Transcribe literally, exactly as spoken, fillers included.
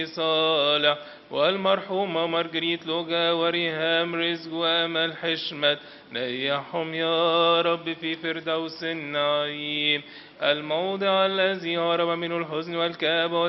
صالح والمرحومة مارجريت لوجا وريهام رزق وأمل حشمت، نيحهم يا رب في فردوس النعيم، الموضع الذي هرب منه الحزن والكآبة